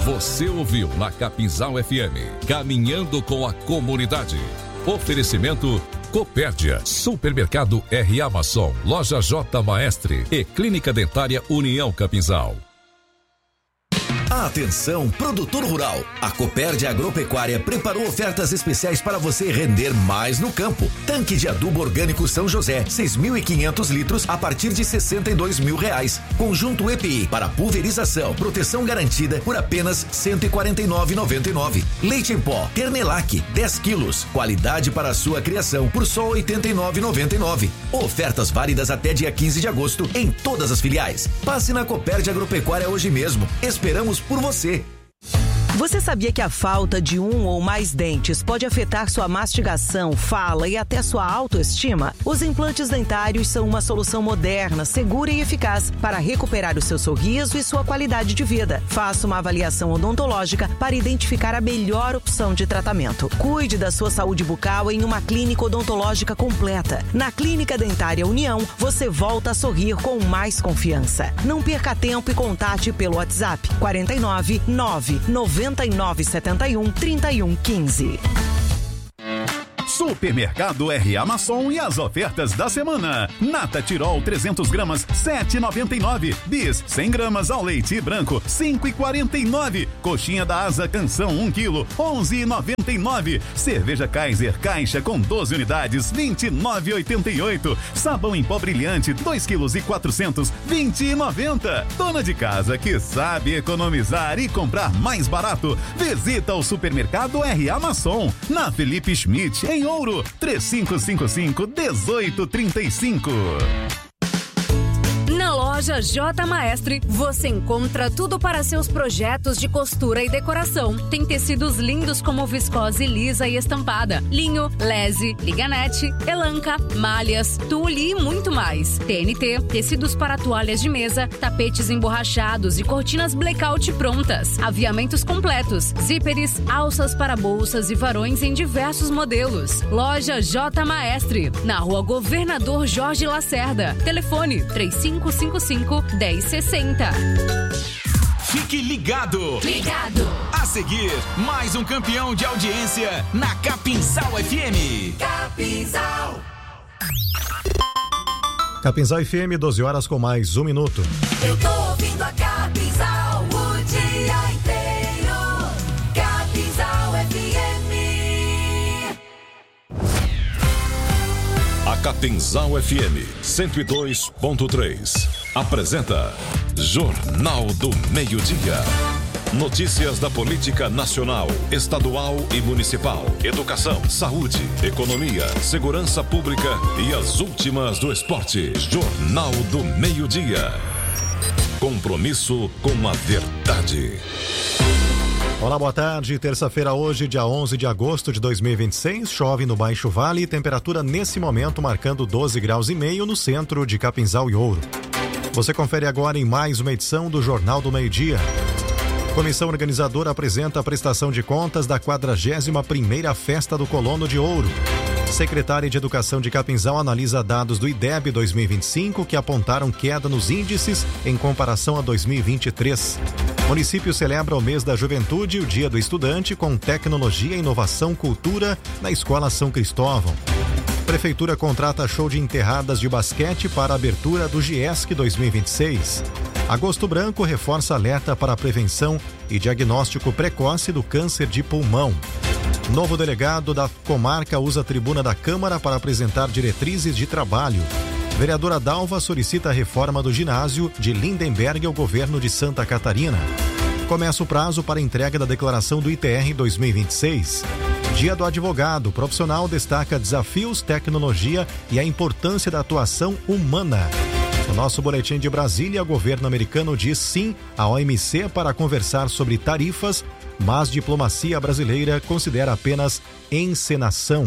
Você ouviu na Capinzal FM, caminhando com a comunidade. Oferecimento Copérdia, Supermercado R. Amazon, Loja J. Maestre e Clínica Dentária União Capinzal. Atenção, produtor rural. A Copérdia Agropecuária preparou ofertas especiais para você render mais no campo. Tanque de adubo orgânico São José, 6.500 litros a partir de R$62.000. Conjunto EPI para pulverização, proteção garantida por apenas R$149,99. Leite em pó Ternelac, 10 quilos. Qualidade para a sua criação por só R$89,99. Ofertas válidas até dia 15 de agosto em todas as filiais. Passe na Copérdia Agropecuária hoje mesmo. Esperamos por você. Você sabia que a falta de um ou mais dentes pode afetar sua mastigação, fala e até sua autoestima? Os implantes dentários são uma solução moderna, segura e eficaz para recuperar o seu sorriso e sua qualidade de vida. Faça uma avaliação odontológica para identificar a melhor opção de tratamento. Cuide da sua saúde bucal em uma clínica odontológica completa. Na Clínica Dentária União, você volta a sorrir com mais confiança. Não perca tempo e contate pelo WhatsApp 49 9971 3115. Supermercado R. Amazon e as ofertas da semana. Nata Tirol 300 gramas, 7,99. Bis 100 gramas ao leite branco, 5,49. Coxinha da Asa Canção 1 kg, 11,99. Cerveja Kaiser Caixa com 12 unidades, 29,88. Sabão em pó brilhante 2 kg e 400, 20,90. Dona de casa que sabe economizar e comprar mais barato, visita o Supermercado R. Amazon na Felipe Schmidt em Ouro, 3555-1835. Na loja J. Maestre, você encontra tudo para seus projetos de costura e decoração. Tem tecidos lindos como viscose lisa e estampada, linho, lese, liganete, elanca, malhas, tule e muito mais. TNT, tecidos para toalhas de mesa, tapetes emborrachados e cortinas blackout prontas. Aviamentos completos, zíperes, alças para bolsas e varões em diversos modelos. Loja J. Maestre, na Rua Governador Jorge Lacerda. Telefone 3555-1060. Fique ligado! Ligado! A seguir, mais um campeão de audiência na Capinzal FM. Capinzal! Capinzal FM, 12 horas com mais 1 minuto. Eu tô ouvindo a Capinzal o dia inteiro. Capinzal FM. A Capinzal FM 102.3 apresenta Jornal do Meio-Dia. Notícias da política nacional, estadual e municipal, educação, saúde, economia, segurança pública e as últimas do esporte. Jornal do Meio-Dia. Compromisso com a verdade. Olá, boa tarde. Terça-feira hoje, dia 11 de agosto de 2026. Chove no Baixo Vale, temperatura nesse momento marcando 12 graus e meio no centro de Capinzal e Ouro. Você confere agora em mais uma edição do Jornal do Meio-Dia. Comissão organizadora apresenta a prestação de contas da 41ª Festa do Colono de Ouro. Secretária de Educação de Capinzal analisa dados do IDEB 2025 que apontaram queda nos índices em comparação a 2023. Município celebra o mês da juventude e o Dia do Estudante com tecnologia, inovação, cultura na Escola São Cristóvão. Prefeitura contrata show de enterradas de basquete para a abertura do GIESC 2026. Agosto Branco reforça alerta para a prevenção e diagnóstico precoce do câncer de pulmão. Novo delegado da comarca usa a tribuna da Câmara para apresentar diretrizes de trabalho. Vereadora Dalva solicita a reforma do ginásio de Lindenberg ao governo de Santa Catarina. Começa o prazo para entrega da declaração do ITR 2026. Dia do Advogado. O profissional destaca desafios, tecnologia e a importância da atuação humana. No nosso boletim de Brasília, o governo americano diz sim à OMC para conversar sobre tarifas, mas diplomacia brasileira considera apenas encenação.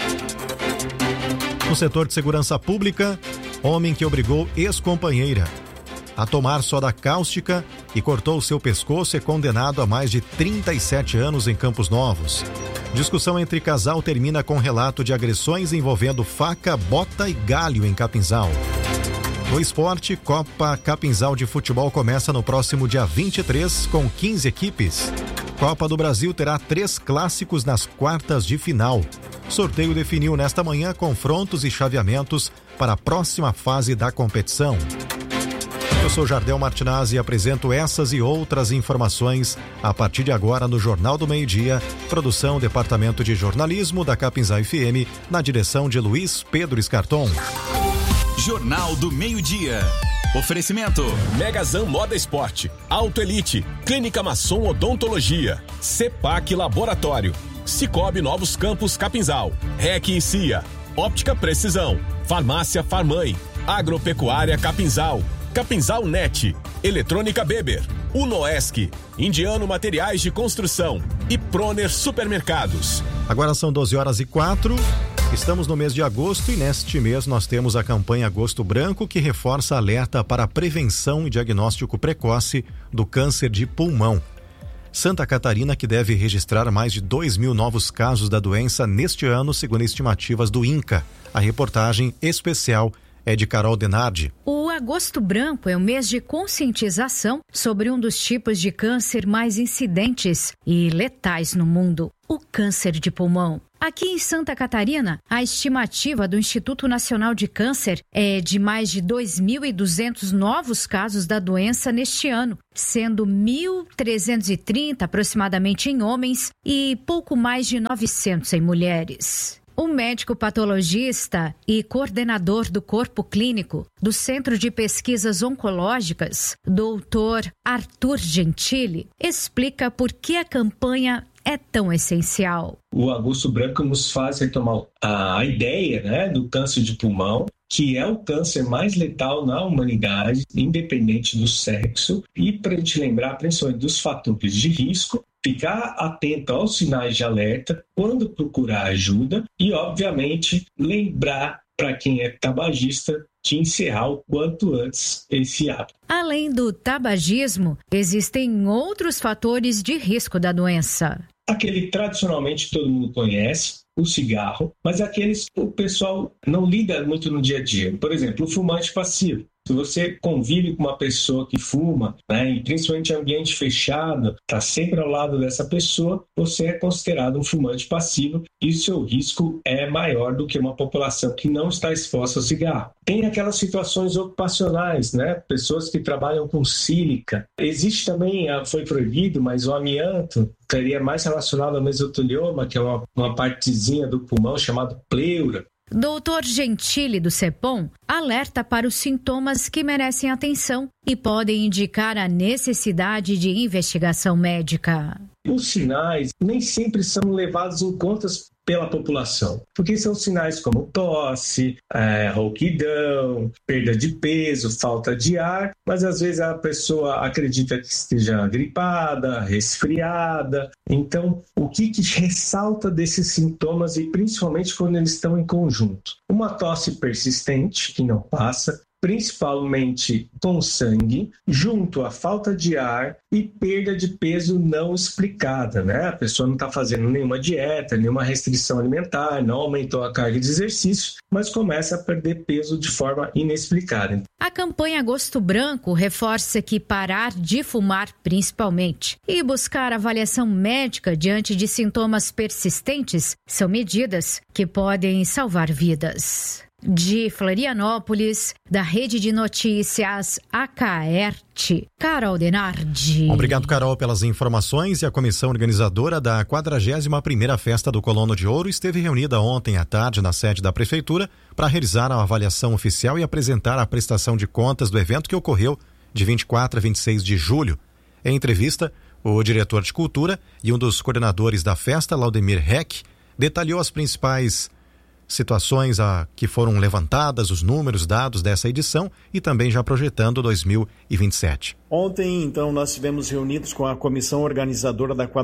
No setor de segurança pública, homem que obrigou ex-companheira a tomar soda cáustica e cortou seu pescoço é condenado a mais de 37 anos em Campos Novos. Discussão entre casal termina com relato de agressões envolvendo faca, bota e galho em Capinzal. No esporte, Copa Capinzal de Futebol começa no próximo dia 23 com 15 equipes. Copa do Brasil terá 3 clássicos nas quartas de final. Sorteio definiu nesta manhã confrontos e chaveamentos para a próxima fase da competição. Eu sou Jardel Martinazzi e apresento essas e outras informações a partir de agora no Jornal do Meio-Dia, produção Departamento de Jornalismo da Capinzal FM, na direção de Luiz Pedro Escarton. Jornal do Meio-Dia. Oferecimento: Megazan Moda Esporte, Auto Elite, Clínica Masson Odontologia, Cepac Laboratório, Cicobi Novos Campos Capinzal, REC e CIA, Óptica Precisão, Farmácia Farmãe, Agropecuária Capinzal, Capinzal Net, Eletrônica Beber, Unoesc, Indiano Materiais de Construção e Proner Supermercados. Agora são 12h04. Estamos no mês de agosto e neste mês nós temos a campanha Agosto Branco, que reforça alerta para a prevenção e diagnóstico precoce do câncer de pulmão. Santa Catarina, que deve registrar mais de 2.000 novos casos da doença neste ano, segundo estimativas do INCA. A reportagem especial é de Carol Denardi. O Agosto Branco é um mês de conscientização sobre um dos tipos de câncer mais incidentes e letais no mundo, o câncer de pulmão. Aqui em Santa Catarina, a estimativa do Instituto Nacional de Câncer é de mais de 2.200 novos casos da doença neste ano, sendo 1.330 aproximadamente em homens e pouco mais de 900 em mulheres. O médico patologista e coordenador do corpo clínico do Centro de Pesquisas Oncológicas, Dr. Arthur Gentili, explica por que a campanha é tão essencial. O Agosto Branco nos faz retomar a ideia, do câncer de pulmão, que é o câncer mais letal na humanidade, independente do sexo, e para a gente lembrar principalmente dos fatores de risco, ficar atento aos sinais de alerta, quando procurar ajuda e, obviamente, lembrar para quem é tabagista de encerrar o quanto antes esse hábito. Além do tabagismo, existem outros fatores de risco da doença. Aquele tradicionalmente todo mundo conhece, o cigarro, mas aqueles que o pessoal não lida muito no dia a dia. Por exemplo, o fumante passivo. Se você convive com uma pessoa que fuma, e principalmente em ambiente fechado, está sempre ao lado dessa pessoa, você é considerado um fumante passivo e o seu risco é maior do que uma população que não está exposta ao cigarro. Tem aquelas situações ocupacionais, pessoas que trabalham com sílica. Existe também, foi proibido, mas o amianto estaria mais relacionado ao mesotelioma, que é uma partezinha do pulmão chamado pleura. Doutor Gentili, do CEPOM, alerta para os sintomas que merecem atenção e podem indicar a necessidade de investigação médica. Os sinais nem sempre são levados em conta pela população, porque são sinais como tosse, rouquidão, perda de peso, falta de ar, mas às vezes a pessoa acredita que esteja gripada, resfriada. Então, o que ressalta desses sintomas e principalmente quando eles estão em conjunto? Uma tosse persistente que não passa, principalmente com sangue, junto à falta de ar e perda de peso não explicada, A pessoa não está fazendo nenhuma dieta, nenhuma restrição alimentar, não aumentou a carga de exercício, mas começa a perder peso de forma inexplicada. A campanha Agosto Branco reforça que parar de fumar, principalmente, e buscar avaliação médica diante de sintomas persistentes são medidas que podem salvar vidas. De Florianópolis, da Rede de Notícias Acaerte, Carol Denardi. Obrigado, Carol, pelas informações. E a comissão organizadora da 41ª Festa do Colono de Ouro esteve reunida ontem à tarde na sede da Prefeitura para realizar a avaliação oficial e apresentar a prestação de contas do evento que ocorreu de 24 a 26 de julho. Em entrevista, o diretor de Cultura e um dos coordenadores da festa, Laudemir Heck, detalhou as principais situações que foram levantadas, os números dados dessa edição e também já projetando 2027. Ontem, então, nós estivemos reunidos com a comissão organizadora da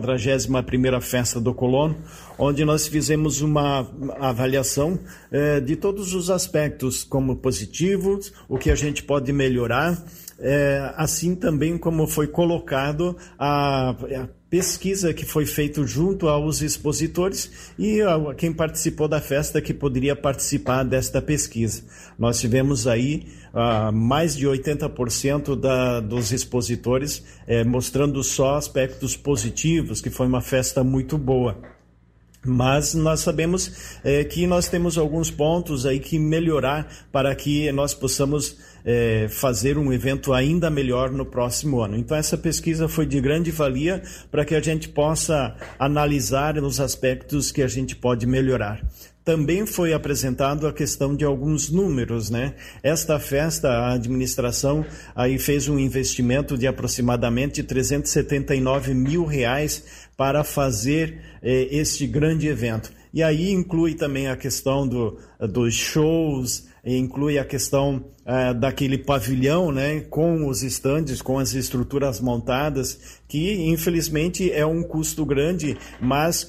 41ª Festa do Colono, onde nós fizemos uma avaliação de todos os aspectos, como positivos, o que a gente pode melhorar, assim também como foi colocado a pesquisa que foi feita junto aos expositores e quem participou da festa que poderia participar desta pesquisa. Nós tivemos aí mais de 80% dos expositores mostrando só aspectos positivos, que foi uma festa muito boa. Mas nós sabemos que nós temos alguns pontos aí que melhorar para que nós possamos fazer um evento ainda melhor no próximo ano. Então essa pesquisa foi de grande valia para que a gente possa analisar os aspectos que a gente pode melhorar. Também foi apresentado a questão de alguns números, né? Esta festa, a administração aí fez um investimento de aproximadamente R$379 mil para fazer este grande evento. E aí inclui também a questão dos shows, inclui a questão daquele pavilhão, né, com os estandes, com as estruturas montadas, que infelizmente é um custo grande, mas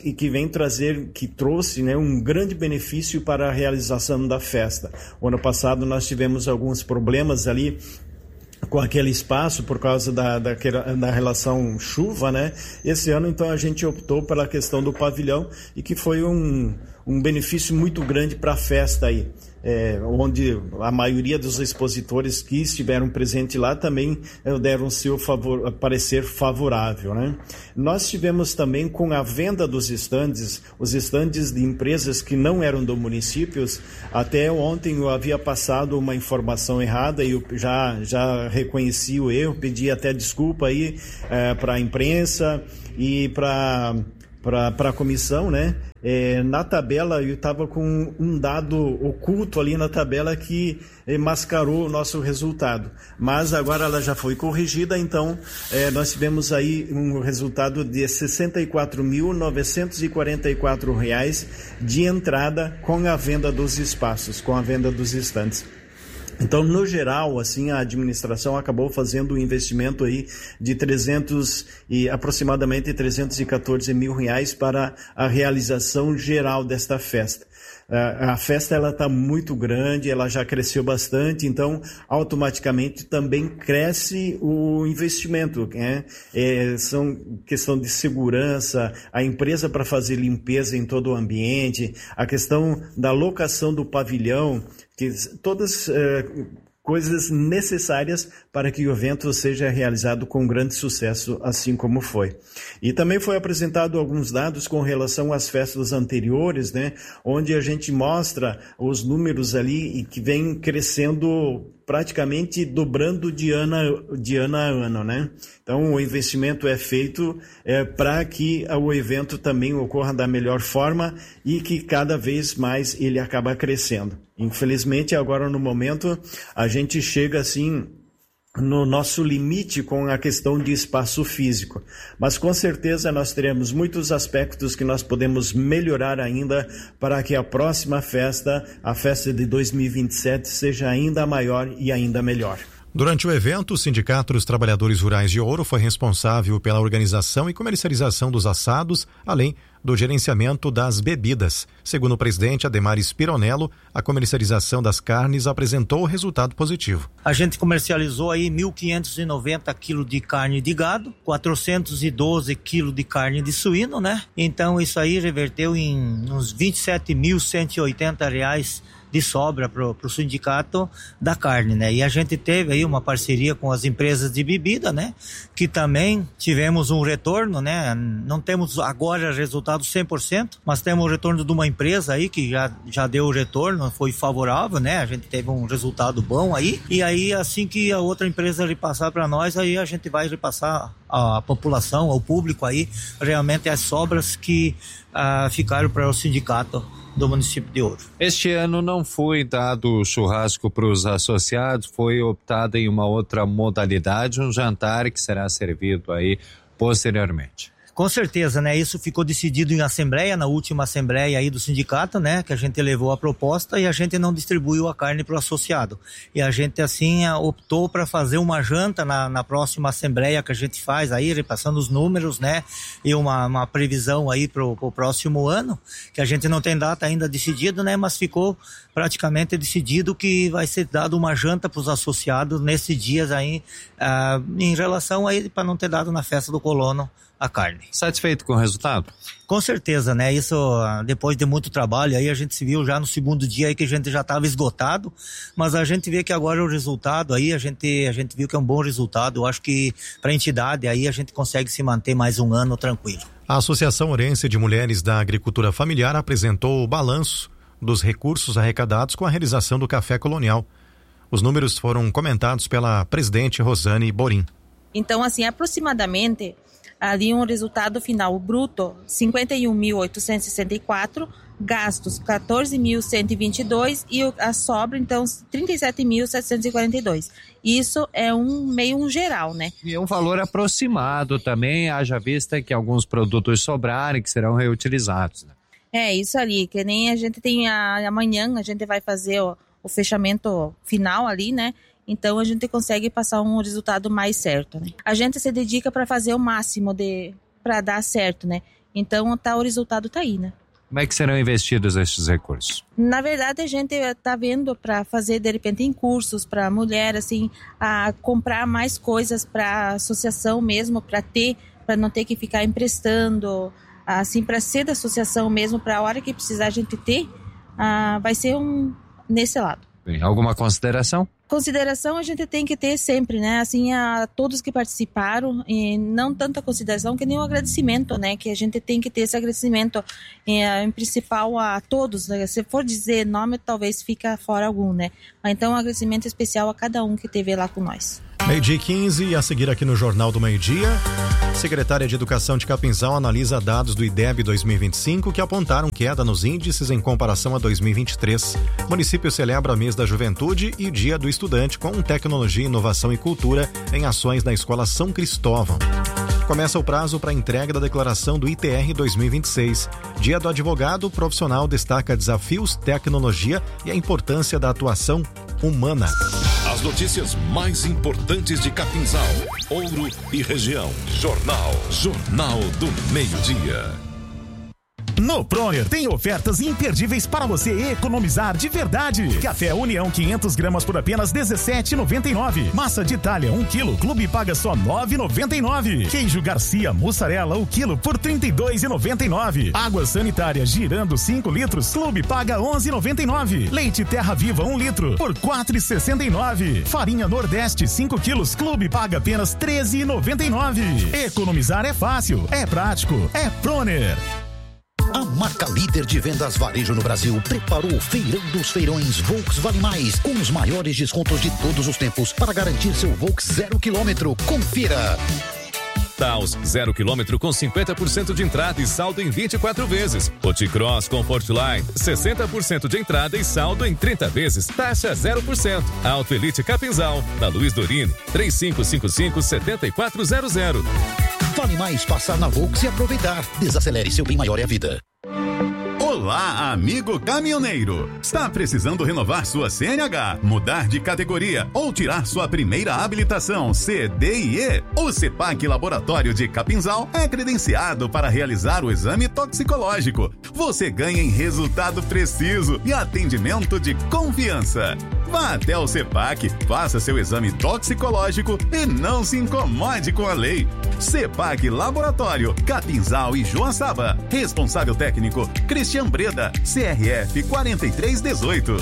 que trouxe, né, um grande benefício para a realização da festa. O ano passado nós tivemos alguns problemas ali com aquele espaço por causa da relação chuva, né? Esse ano, então, a gente optou pela questão do pavilhão e que foi um benefício muito grande para a festa aí. Onde a maioria dos expositores que estiveram presentes lá também deram seu parecer favorável, né? Nós tivemos também com a venda dos estandes, os estandes de empresas que não eram do município. Até ontem eu havia passado uma informação errada e eu já reconheci o erro, pedi até desculpa aí para a imprensa e para a comissão, né? Na tabela eu estava com um dado oculto ali na tabela que mascarou o nosso resultado, mas agora ela já foi corrigida, então nós tivemos aí um resultado de R$ 64.944 de entrada com a venda dos espaços, com a venda dos estandes. Então, no geral, assim, a administração acabou fazendo um investimento aí de aproximadamente R$314 mil para a realização geral desta festa. A festa ela está muito grande, ela já cresceu bastante, então automaticamente também cresce o investimento, né? São questão de segurança, a empresa para fazer limpeza em todo o ambiente, a questão da locação do pavilhão, que todas coisas necessárias para que o evento seja realizado com grande sucesso, assim como foi. E também foi apresentado alguns dados com relação às festas anteriores, né, onde a gente mostra os números ali e que vem crescendo praticamente dobrando de ano a ano, né? Então o investimento é feito para que o evento também ocorra da melhor forma e que cada vez mais ele acaba crescendo. Infelizmente agora no momento a gente chega assim no nosso limite com a questão de espaço físico, mas com certeza nós teremos muitos aspectos que nós podemos melhorar ainda para que a próxima festa, a festa de 2027, seja ainda maior e ainda melhor. Durante o evento, o Sindicato dos Trabalhadores Rurais de Ouro foi responsável pela organização e comercialização dos assados, além do gerenciamento das bebidas. Segundo o presidente Ademar Spironello, a comercialização das carnes apresentou resultado positivo. A gente comercializou aí 1.590 quilos de carne de gado, 412 quilos de carne de suíno, né? Então isso aí reverteu em uns R$27.180 de sobra pro sindicato da carne, né? E a gente teve aí uma parceria com as empresas de bebida, né? Que também tivemos um retorno, né? Não temos agora resultado 100%, mas temos o retorno de uma empresa aí que já deu o retorno, foi favorável, né? A gente teve um resultado bom aí, e aí assim que a outra empresa repassar para nós, aí a gente vai repassar à população, ao público aí, realmente as sobras que ficaram para o sindicato do município de Ouro. Este ano não foi dado churrasco para os associados, foi optado em uma outra modalidade, um jantar que será servido aí posteriormente. Com certeza, né? Isso ficou decidido em assembleia, na última assembleia aí do sindicato, né? Que a gente levou a proposta e a gente não distribuiu a carne para o associado. E a gente, assim, optou para fazer uma janta na próxima assembleia que a gente faz aí, repassando os números, né? E uma previsão aí pro próximo ano, que a gente não tem data ainda decidida, né? Mas ficou praticamente decidido que vai ser dado uma janta para os associados nesses dias aí, em relação aí para não ter dado na festa do colono a carne. Satisfeito com o resultado? Com certeza, né? Isso, depois de muito trabalho, aí a gente se viu já no segundo dia aí que a gente já estava esgotado, mas a gente vê que agora o resultado aí, a gente viu que é um bom resultado. Eu acho que para a entidade aí a gente consegue se manter mais um ano tranquilo. A Associação Ourense de Mulheres da Agricultura Familiar apresentou o balanço dos recursos arrecadados com a realização do Café Colonial. Os números foram comentados pela presidente Rosane Borim. Então, assim, aproximadamente, ali um resultado final bruto, 51.864, gastos 14.122 e a sobra, então, 37.742. Isso é meio um geral, né? E é um valor aproximado também, haja vista que alguns produtos sobrarem, que serão reutilizados, né? É, isso ali, que nem a gente tem amanhã, a gente vai fazer o fechamento final ali, né? Então a gente consegue passar um resultado mais certo, né? A gente se dedica para fazer o máximo para dar certo, né? Então o resultado tá aí, né? Como é que serão investidos esses recursos? Na verdade, a gente está vendo para fazer, de repente, em cursos para a mulher, assim, a comprar mais coisas para a associação mesmo, para não ter que ficar emprestando, assim, para ser da associação mesmo, para a hora que precisar a gente ter, vai ser nesse lado. Bem, alguma consideração? Consideração a gente tem que ter sempre, né? Assim, a todos que participaram, e não tanta consideração que nem o agradecimento, né? Que a gente tem que ter esse agradecimento, em principal a todos, né? Se for dizer nome, talvez fica fora algum, né? Então, um agradecimento especial a cada um que esteve lá com nós. 12h15, e a seguir aqui no Jornal do Meio-Dia, secretária de Educação de Capinzal analisa dados do IDEB 2025 que apontaram queda nos índices em comparação a 2023. O município celebra mês da juventude e dia do estudante com tecnologia, inovação e cultura em ações na Escola São Cristóvão. Começa o prazo para a entrega da declaração do ITR 2026. Dia do advogado, o profissional destaca desafios, tecnologia e a importância da atuação humana. As notícias mais importantes de Capinzal, Ouro e região. Jornal do Meio-Dia. No Proner tem ofertas imperdíveis para você economizar de verdade. Café União 500 gramas por apenas R$17,99. Massa de Itália 1 quilo, Clube paga só R$9,99. Queijo Garcia mussarela 1 quilo por R$32,99. Água sanitária Girando 5 litros, Clube paga R$11,99. Leite Terra Viva 1 litro por R$4,69. Farinha Nordeste 5 quilos, Clube paga apenas R$13,99. Economizar é fácil, é prático, é Proner. A marca líder de vendas varejo no Brasil preparou o Feirão dos Feirões Volks Vale Mais, com os maiores descontos de todos os tempos para garantir seu Volks 0 km. Confira! Taos 0 km com 50% de entrada e saldo em 24 vezes. O T-Cross Comfortline 60% de entrada e saldo em 30 vezes. Taxa 0%. Auto Elite Capinzal, na Luiz Dorini, 3555-7400. Vale mais passar na Volks e aproveitar. Desacelere, seu bem maior é a vida. Olá, amigo caminhoneiro! Está precisando renovar sua CNH, mudar de categoria ou tirar sua primeira habilitação C, D e E? O CEPAC Laboratório de Capinzal é credenciado para realizar o exame toxicológico. Você ganha em resultado preciso e atendimento de confiança. Vá até o CEPAC, faça seu exame toxicológico e não se incomode com a lei. CEPAC Laboratório, Capinzal e Joaçaba. Responsável técnico, Cristian Breda, CRF 4318.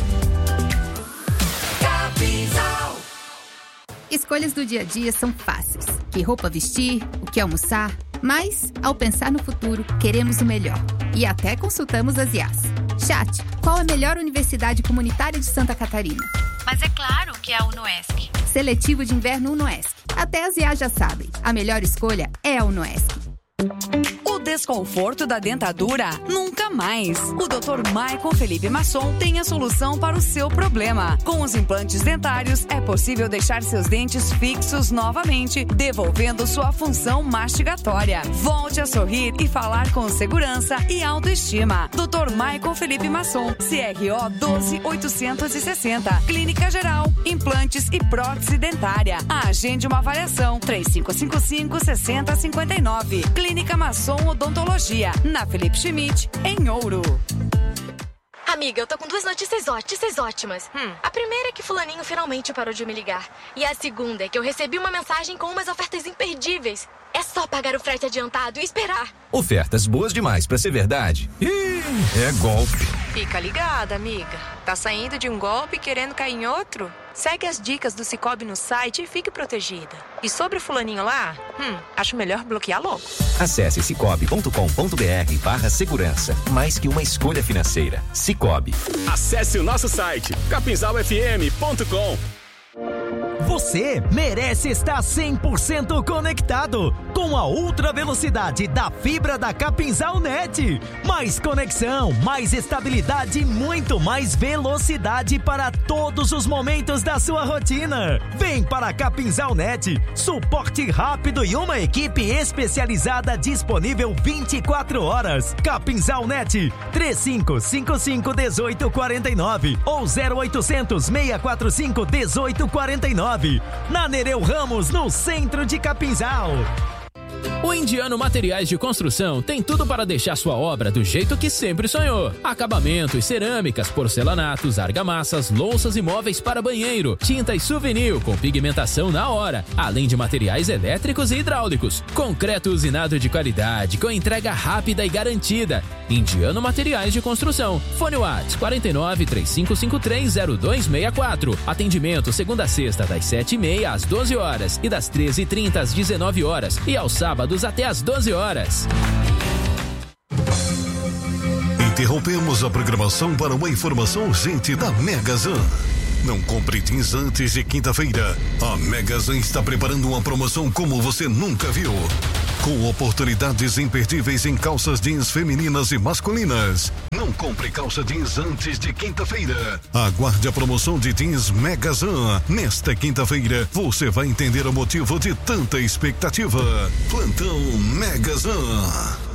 Capinzal. Escolhas do dia a dia são fáceis. Que roupa vestir, o que almoçar. Mas, ao pensar no futuro, queremos o melhor. E até consultamos as IAs. Chat, qual a melhor universidade comunitária de Santa Catarina? Mas é claro que é a UnoESC. Seletivo de inverno UnoESC. Até as IAs já sabem. A melhor escolha é a UnoESC. O desconforto da dentadura? Nunca mais. O Dr. Michael Felipe Masson tem a solução para o seu problema. Com os implantes dentários, é possível deixar seus dentes fixos novamente, devolvendo sua função mastigatória. Volte a sorrir e falar com segurança e autoestima. Dr. Michael Felipe Masson, CRO 12860. Clínica Geral, implantes e prótese dentária. Agende uma avaliação. 3555-6059. Clínica Masson Odontologia, na Felipe Schmidt, em Ouro. Amiga, eu tô com 2 notícias ótimas. A primeira é que fulaninho finalmente parou de me ligar. E a segunda é que eu recebi uma mensagem com umas ofertas imperdíveis. É só pagar o frete adiantado e esperar. Ofertas boas demais pra ser verdade. Ih, é golpe. Fica ligada, amiga. Tá saindo de um golpe querendo cair em outro? Segue as dicas do Sicoob no site e fique protegida. E sobre o fulaninho lá, acho melhor bloquear logo. Acesse cicobi.com.br/segurança. Mais que uma escolha financeira. Sicoob. Acesse o nosso site capinzalfm.com. Você merece estar 100% conectado com a ultra velocidade da fibra da Capinzal Net. Mais conexão, mais estabilidade e muito mais velocidade para todos os momentos da sua rotina. Vem para a Capinzal Net, suporte rápido e uma equipe especializada disponível 24 horas. Capinzal Net, 3555-1849 ou 0800-645-1849. Na Nereu Ramos, no centro de Capinzal. O Indiano Materiais de Construção tem tudo para deixar sua obra do jeito que sempre sonhou. Acabamentos, cerâmicas, porcelanatos, argamassas, louças e móveis para banheiro, tinta e souvenir com pigmentação na hora, além de materiais elétricos e hidráulicos. Concreto usinado de qualidade, com entrega rápida e garantida. Indiano Materiais de Construção. Fone WhatsApp 49-3553-0264. Atendimento segunda a sexta das 7h30 às 12 horas e das 13h30 às 19 horas e aos sábados até às 12 horas. Interrompemos a programação para uma informação urgente da Megazan. Não compre jeans antes de quinta-feira. A Megazan está preparando uma promoção como você nunca viu. Com oportunidades imperdíveis em calças jeans femininas e masculinas. Não compre calça jeans antes de quinta-feira. Aguarde a promoção de jeans Megazan. Nesta quinta-feira, você vai entender o motivo de tanta expectativa. Plantão Megazan.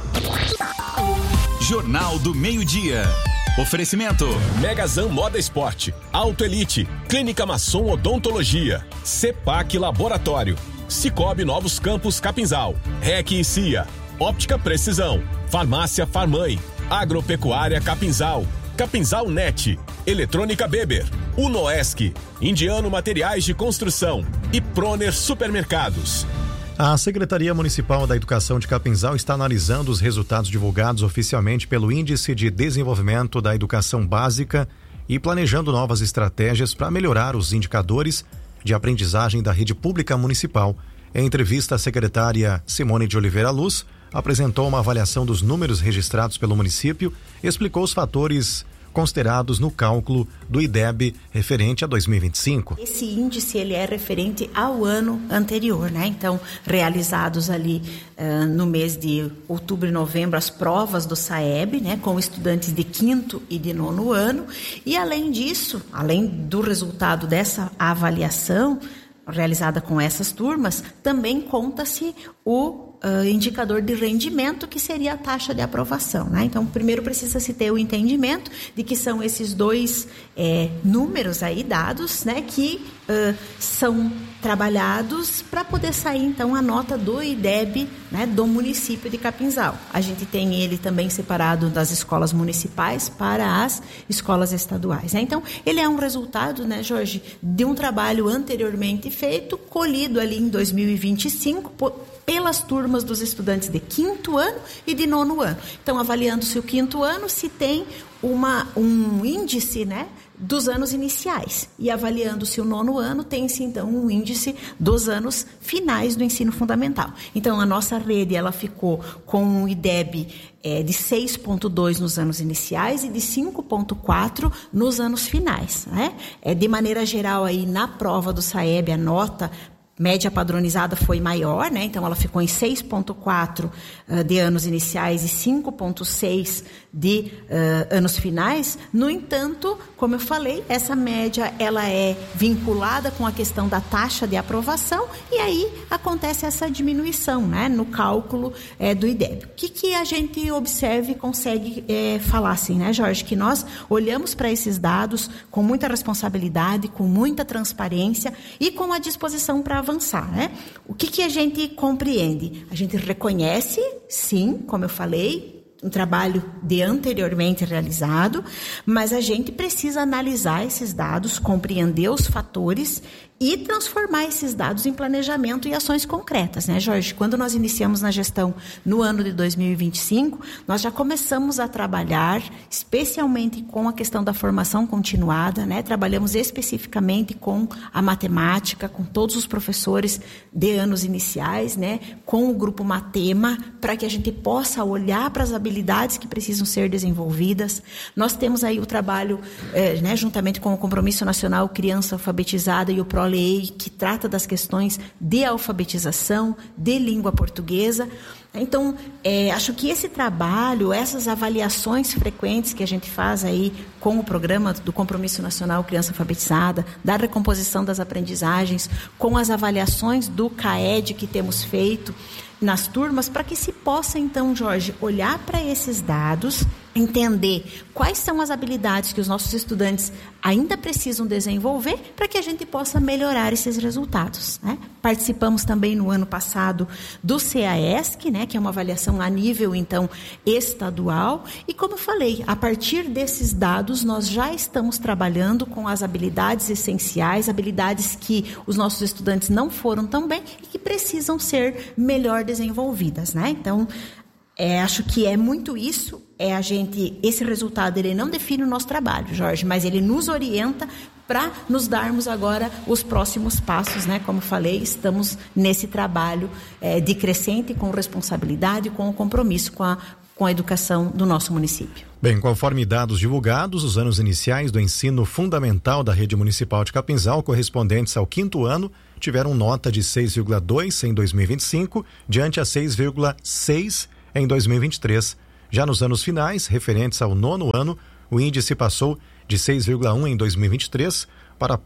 Jornal do Meio-Dia. Oferecimento: Megazan Moda Esporte, Auto Elite, Clínica Masson Odontologia, CEPAC Laboratório, Sicoob Novos Campos Capinzal, REC e CIA, Óptica Precisão, Farmácia Farmãe, Agropecuária Capinzal, Capinzal Net, Eletrônica Beber, Unoesc, Indiano Materiais de Construção e Proner Supermercados. A Secretaria Municipal da Educação de Capinzal está analisando os resultados divulgados oficialmente pelo Índice de Desenvolvimento da Educação Básica e planejando novas estratégias para melhorar os indicadores de aprendizagem da rede pública municipal. Em entrevista, a secretária Simone de Oliveira Luz apresentou uma avaliação dos números registrados pelo município e explicou os fatores considerados no cálculo do IDEB referente a 2025. Esse índice ele é referente ao ano anterior, né? Então, realizados ali no mês de outubro e novembro as provas do SAEB, né? Com estudantes de 5º e de 9º ano. E além disso, além do resultado dessa avaliação realizada com essas turmas, também conta-se o indicador de rendimento, que seria a taxa de aprovação, né? Então, primeiro precisa-se ter o entendimento de que são esses dois números aí, dados, né, que são trabalhados para poder sair, então, a nota do IDEB, né, do município de Capinzal. A gente tem ele também separado das escolas municipais para as escolas estaduais, né? Então, ele é um resultado, né, Jorge, de um trabalho anteriormente feito, colhido ali em 2025, pelas turmas dos estudantes de 5º ano e de 9º ano. Então, avaliando-se o 5º ano, se tem um índice, né, dos anos iniciais. E avaliando-se o 9º ano, tem-se, então, um índice dos anos finais do ensino fundamental. Então, a nossa rede, ela ficou com um IDEB de 6,2 nos anos iniciais e de 5,4 nos anos finais, né? De maneira geral, aí, na prova do SAEB, a nota média padronizada foi maior, né? Então ela ficou em 6,4 de anos iniciais e 5,6 de anos finais. No entanto, como eu falei, essa média ela é vinculada com a questão da taxa de aprovação e aí acontece essa diminuição, né? No cálculo do IDEB. O que a gente observa e consegue falar assim, né, Jorge? Que nós olhamos para esses dados com muita responsabilidade, com muita transparência e com a disposição para avançar, né? O que a gente compreende? A gente reconhece, sim, como eu falei, um trabalho de anteriormente realizado, mas a gente precisa analisar esses dados, compreender os fatores e transformar esses dados em planejamento e ações concretas, né, Jorge? Quando nós iniciamos na gestão no ano de 2025, nós já começamos a trabalhar especialmente com a questão da formação continuada, né? Trabalhamos especificamente com a matemática, com todos os professores de anos iniciais, né? Com o grupo Matema, para que a gente possa olhar para as habilidades que precisam ser desenvolvidas. Nós temos aí o trabalho, né, juntamente com o Compromisso Nacional Criança Alfabetizada e o ProLEI, que trata das questões de alfabetização, de língua portuguesa. Então, acho que esse trabalho, essas avaliações frequentes que a gente faz aí com o programa do Compromisso Nacional Criança Alfabetizada, da recomposição das aprendizagens, com as avaliações do CAED que temos feito nas turmas, para que se possa, então, Jorge, olhar para esses dados, entender quais são as habilidades que os nossos estudantes ainda precisam desenvolver para que a gente possa melhorar esses resultados, né? Participamos também no ano passado do CAESC, né, que é uma avaliação a nível, então, estadual. E, como eu falei, a partir desses dados, nós já estamos trabalhando com as habilidades essenciais, habilidades que os nossos estudantes não foram tão bem e que precisam ser melhor desenvolvidas, né? Então, acho que é muito isso. Esse resultado, ele não define o nosso trabalho, Jorge, mas ele nos orienta para nos darmos agora os próximos passos, né? Como falei, estamos nesse trabalho de crescente, com responsabilidade, com o compromisso com a educação do nosso município. Bem, conforme dados divulgados, os anos iniciais do ensino fundamental da rede municipal de Capinzal, correspondentes ao 5º ano, tiveram nota de 6,2 em 2025, diante a 6,6 em 2023. Já nos anos finais, referentes ao 9º ano, o índice passou de 6,1 em 2023 para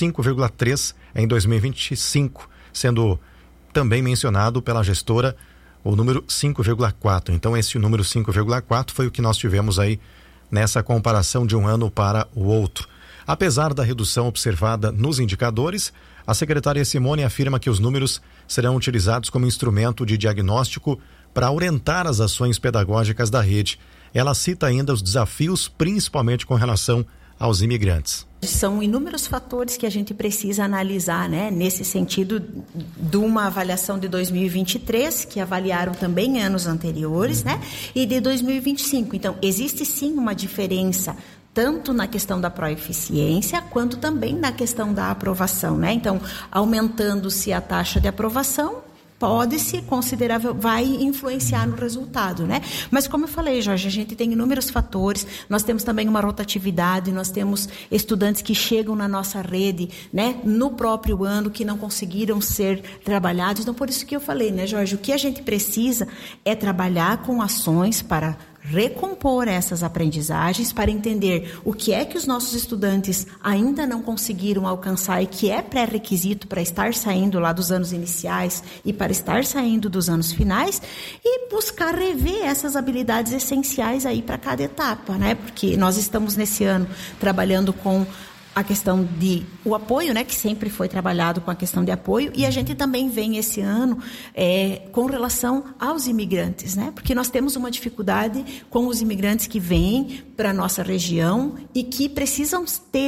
5,3 em 2025, sendo também mencionado pela gestora o número 5,4. Então, esse número 5,4 foi o que nós tivemos aí nessa comparação de um ano para o outro. Apesar da redução observada nos indicadores, a secretária Simone afirma que os números serão utilizados como instrumento de diagnóstico para orientar as ações pedagógicas da rede. Ela cita ainda os desafios, principalmente com relação aos imigrantes. São inúmeros fatores que a gente precisa analisar, né? Nesse sentido de uma avaliação de 2023, que avaliaram também anos anteriores, né? E de 2025. Então, existe sim uma diferença tanto na questão da proeficiência, quanto também na questão da aprovação, né? Então, aumentando-se a taxa de aprovação, pode-se considerável, vai influenciar no resultado, né? Mas como eu falei, Jorge, a gente tem inúmeros fatores, nós temos também uma rotatividade, nós temos estudantes que chegam na nossa rede, né, no próprio ano, que não conseguiram ser trabalhados. Então, por isso que eu falei, né, Jorge, o que a gente precisa é trabalhar com ações para recompor essas aprendizagens, para entender o que é que os nossos estudantes ainda não conseguiram alcançar e que é pré-requisito para estar saindo lá dos anos iniciais e para estar saindo dos anos finais, e buscar rever essas habilidades essenciais aí para cada etapa, né? Porque nós estamos nesse ano trabalhando com a questão de o apoio, né, que sempre foi trabalhado com a questão de apoio, e a gente também vem esse ano com relação aos imigrantes, né, porque nós temos uma dificuldade com os imigrantes que vêm para a nossa região e que precisa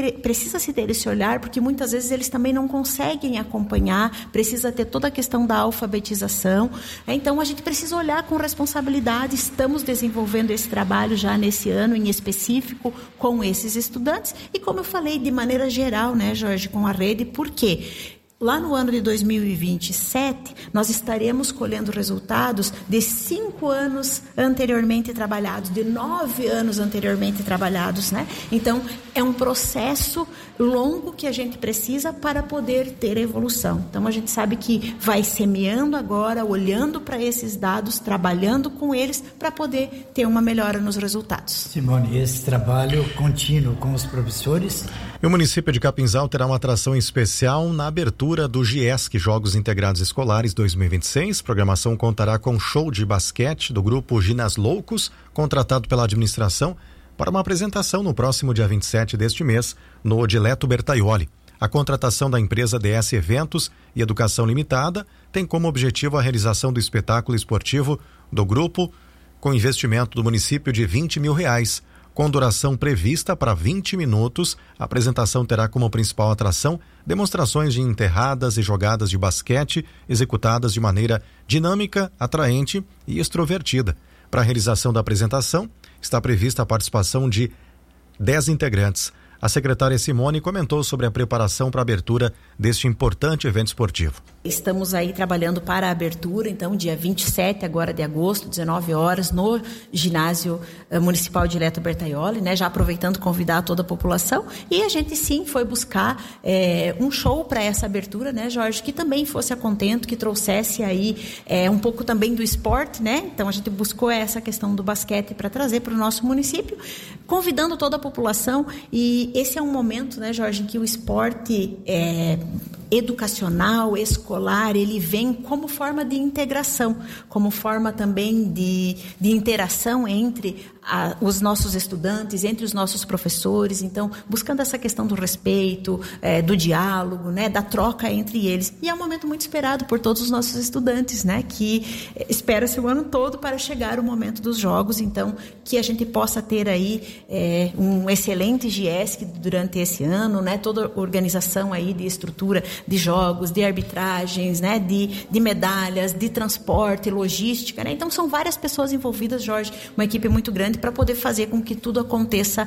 se ter esse olhar, porque muitas vezes eles também não conseguem acompanhar, precisa ter toda a questão da alfabetização. Então a gente precisa olhar com responsabilidade. Estamos desenvolvendo esse trabalho já nesse ano em específico com esses estudantes e, como eu falei, de maneira geral, né, Jorge, com a rede, porque Lá no ano de 2027, nós estaremos colhendo resultados de 5 anos anteriormente trabalhados, de 9 anos anteriormente trabalhados, né? Então, é um processo longo que a gente precisa para poder ter evolução. Então, a gente sabe que vai semeando agora, olhando para esses dados, trabalhando com eles para poder ter uma melhora nos resultados. Simone, esse trabalho contínuo com os professores... E o município de Capinzal terá uma atração especial na abertura do GIESC, Jogos Integrados Escolares 2026. A programação contará com show de basquete do grupo Ginas Loucos, contratado pela administração, para uma apresentação no próximo dia 27 deste mês, no Dileto Bertaioli. A contratação da empresa DS Eventos e Educação Limitada tem como objetivo a realização do espetáculo esportivo do grupo, com investimento do município de R$20 mil. Com duração prevista para 20 minutos, a apresentação terá como principal atração demonstrações de enterradas e jogadas de basquete executadas de maneira dinâmica, atraente e extrovertida. Para a realização da apresentação, está prevista a participação de 10 integrantes. A secretária Simone comentou sobre a preparação para a abertura deste importante evento esportivo. Estamos aí trabalhando para a abertura, então, dia 27 agora de agosto, 19 horas, no ginásio municipal de Dileto Bertaioli, né? Já aproveitando convidar toda a população. E a gente sim foi buscar um show para essa abertura, né, Jorge, que também fosse a contento, que trouxesse aí um pouco também do esporte, né? Então a gente buscou essa questão do basquete para trazer para o nosso município, convidando toda a população. E esse é um momento, né, Jorge, em que o esporte educacional, escolar, ele vem como forma de integração, como forma também de interação entre os nossos estudantes, entre os nossos professores. Então, buscando essa questão do respeito, do diálogo, né, da troca entre eles. E é um momento muito esperado por todos os nossos estudantes, né, que espera-se o ano todo para chegar o momento dos jogos. Então, que a gente possa ter aí um excelente GIESC durante esse ano, né, toda a organização aí de estrutura de jogos, de arbitragens, né, de medalhas, de transporte, logística, né? Então são várias pessoas envolvidas, Jorge, uma equipe muito grande para poder fazer com que tudo aconteça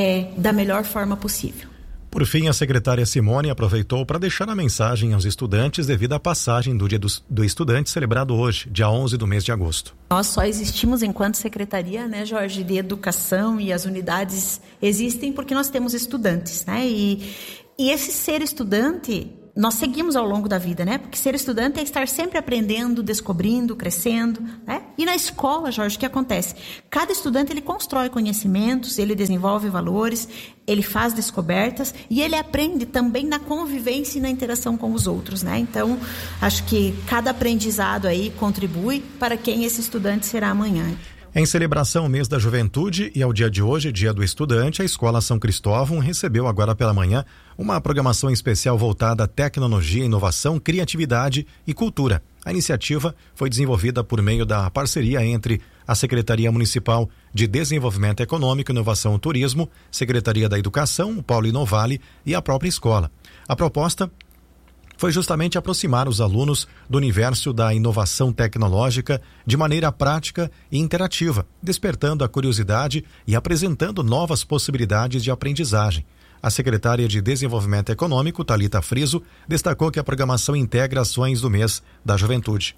da melhor forma possível. Por fim, a secretária Simone aproveitou para deixar a mensagem aos estudantes devido à passagem do Dia do Estudante celebrado hoje, dia 11 do mês de agosto. Nós só existimos enquanto secretaria, né, Jorge, de educação, e as unidades existem porque nós temos estudantes, né? E esse ser estudante, nós seguimos ao longo da vida, né? Porque ser estudante é estar sempre aprendendo, descobrindo, crescendo, né? E na escola, Jorge, o que acontece? Cada estudante, ele constrói conhecimentos, ele desenvolve valores, ele faz descobertas e ele aprende também na convivência e na interação com os outros, né? Então, acho que cada aprendizado aí contribui para quem esse estudante será amanhã. Em celebração ao mês da juventude e ao dia de hoje, dia do estudante, a Escola São Cristóvão recebeu agora pela manhã uma programação especial voltada à tecnologia, inovação, criatividade e cultura. A iniciativa foi desenvolvida por meio da parceria entre a Secretaria Municipal de Desenvolvimento Econômico, Inovação e Turismo, Secretaria da Educação, o Paulo Inovale e a própria escola. A proposta foi justamente aproximar os alunos do universo da inovação tecnológica de maneira prática e interativa, despertando a curiosidade e apresentando novas possibilidades de aprendizagem. A secretária de Desenvolvimento Econômico, Thalita Friso, destacou que a programação integra ações do mês da juventude.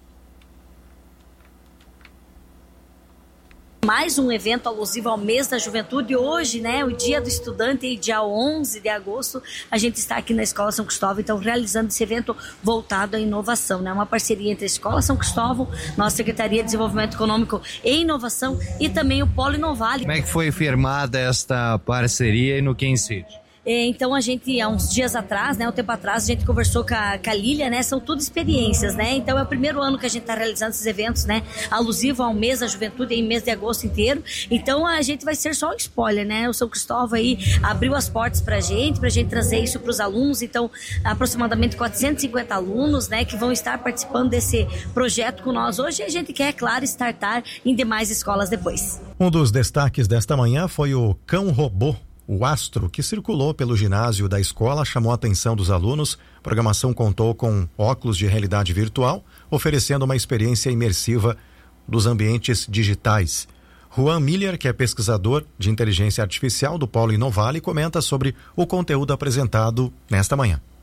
Mais um evento alusivo ao mês da juventude. Hoje, né, o dia do estudante, e dia 11 de agosto, a gente está aqui na Escola São Cristóvão, então, realizando esse evento voltado à inovação, né? Uma parceria entre a Escola São Cristóvão, nossa Secretaria de Desenvolvimento Econômico e Inovação e também o Polo Inovale. Como é que foi firmada esta parceria e no que incide? Então a gente, há uns dias atrás, né, um tempo atrás, a gente conversou com a Lília, né, são tudo experiências, né, então é o primeiro ano que a gente está realizando esses eventos, né, alusivo ao mês da juventude, em mês de agosto inteiro, então a gente vai ser só um spoiler, né, o São Cristóvão aí abriu as portas pra gente trazer isso para os alunos, então aproximadamente 450 alunos, né, que vão estar participando desse projeto com nós hoje, e a gente quer, claro, startar em demais escolas depois. Um dos destaques desta manhã foi o cão robô, o Astro, que circulou pelo ginásio da escola, chamou a atenção dos alunos. A programação contou com óculos de realidade virtual, oferecendo uma experiência imersiva dos ambientes digitais. Juan Miller, que é pesquisador de inteligência artificial do Polo Inovale, comenta sobre o conteúdo apresentado nesta manhã.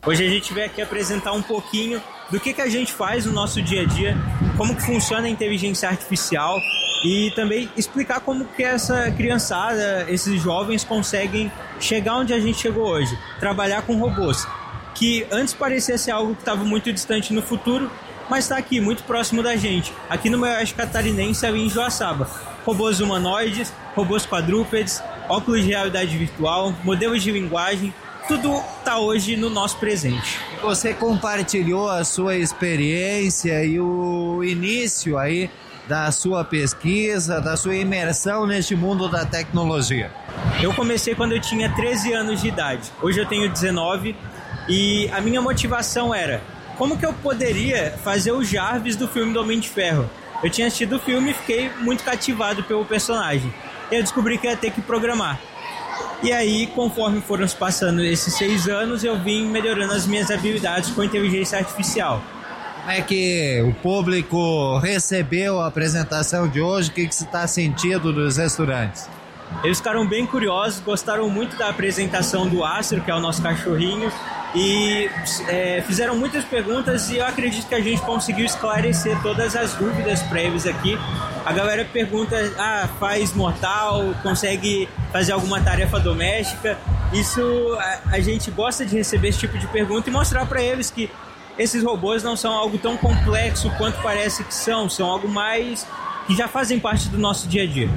Hoje a gente veio aqui apresentar um pouquinho do que a gente faz no nosso dia a dia, como que funciona a inteligência artificial e também explicar como que essa criançada, esses jovens conseguem chegar onde a gente chegou hoje, trabalhar com robôs, que antes parecia ser algo que estava muito distante no futuro, mas está aqui, muito próximo da gente, aqui no Oeste Catarinense, ali em Joaçaba. Robôs humanoides, robôs quadrúpedes, óculos de realidade virtual, modelos de linguagem, tudo está hoje no nosso presente. Você compartilhou a sua experiência e o início aí da sua pesquisa, da sua imersão neste mundo da tecnologia. Eu comecei quando eu tinha 13 anos de idade. Hoje eu tenho 19 e a minha motivação era como que eu poderia fazer o Jarvis do filme do Homem de Ferro. Eu tinha assistido o filme e fiquei muito cativado pelo personagem. E eu descobri que ia ter que programar. E aí, conforme foram se passando esses 6 anos, eu vim melhorando as minhas habilidades com inteligência artificial. Como é que o público recebeu a apresentação de hoje? O que você está sentindo dos estudantes? Eles ficaram bem curiosos, gostaram muito da apresentação do Astro, que é o nosso cachorrinho, e fizeram muitas perguntas e eu acredito que a gente conseguiu esclarecer todas as dúvidas para eles aqui. A galera pergunta, faz mortal, consegue fazer alguma tarefa doméstica? Isso, a gente gosta de receber esse tipo de pergunta e mostrar para eles que esses robôs não são algo tão complexo quanto parece que são algo mais que já fazem parte do nosso dia a dia.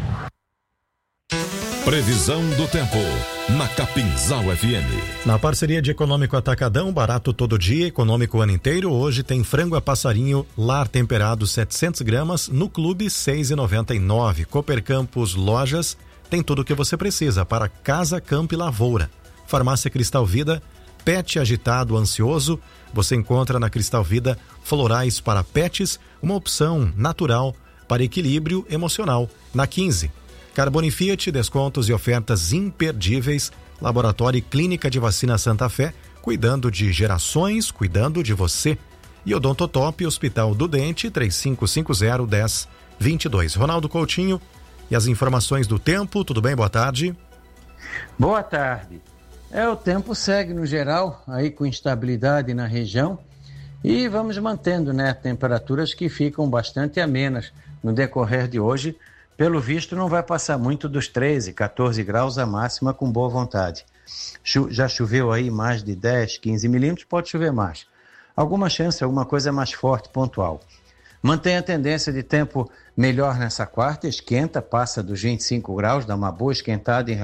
Previsão do tempo na Capinzal FM. Na parceria de Econômico Atacadão, barato todo dia, econômico o ano inteiro. Hoje tem frango a passarinho lar temperado 700 gramas no Clube 6,99. Cooper Campos Lojas tem tudo o que você precisa para casa, campo e lavoura. Farmácia Cristal Vida, pet agitado, ansioso. Você encontra na Cristal Vida florais para pets, uma opção natural para equilíbrio emocional. Na 15. Carbone Fiat, descontos e ofertas imperdíveis. Laboratório e Clínica de Vacina Santa Fé, cuidando de gerações, cuidando de você. E Odontotop, Hospital do Dente, 3550-1022. Ronaldo Coutinho e as informações do tempo. Tudo bem? Boa tarde. Boa tarde. O tempo segue no geral, aí com instabilidade na região e vamos mantendo, temperaturas que ficam bastante amenas no decorrer de hoje. Pelo visto, não vai passar muito dos 13, 14 graus a máxima com boa vontade. Já choveu aí mais de 10, 15 milímetros, pode chover mais. Alguma chance, alguma coisa mais forte, pontual. Mantém a tendência de tempo melhor nessa quarta, esquenta, passa dos 25 graus, dá uma boa esquentada em